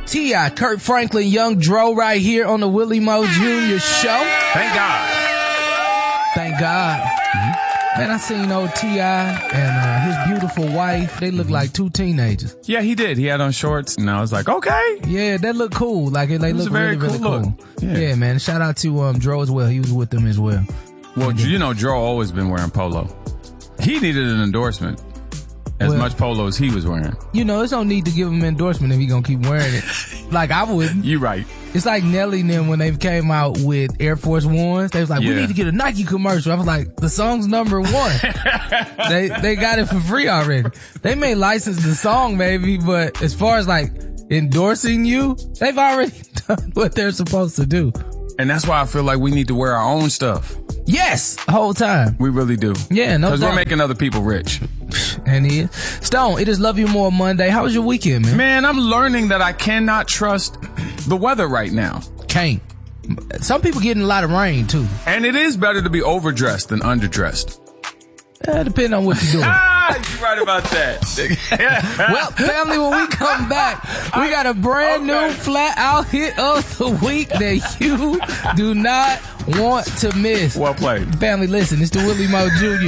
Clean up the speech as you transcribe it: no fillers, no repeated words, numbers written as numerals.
T.I., Kurt Franklin, Young Dro right here on the Willie Mo Jr. Show. Thank God. Thank God. Mm-hmm. Man, I seen old T.I. and his beautiful wife. They look like two teenagers. Yeah, he did. He had on shorts, and I was like, okay. Yeah, that looked cool. Like, they look very really, cool really look. cool. Yeah, man. Shout out to Dro as well. He was with them as well. Well, you know, Dro always been wearing polo. He needed an endorsement. As much polo as he was wearing. You know, there's no need to give him an endorsement if he gonna keep wearing it. Like, I wouldn't. You right. It's like Nelly and them when they came out with Air Force Ones. They was like, we need to get a Nike commercial. I was like, the song's number 1. They got it for free already. They may license the song maybe, but as far as like endorsing you, they've already done what they're supposed to do. And that's why I feel like we need to wear our own stuff. Yes, whole time. We really do. Yeah, no doubt. Because we're making other people rich. And he is. Stone, it is Love You More Monday. How was your weekend, man? Man, I'm learning that I cannot trust the weather right now. Can't. Some people getting a lot of rain, too. And it is better to be overdressed than underdressed. Depending on what you're doing. You're right about that. Well, family, when we come back, we got a brand new flat out hit of the week that you do not want to miss. Well played. Family, listen, it's the Willie Mo Jr.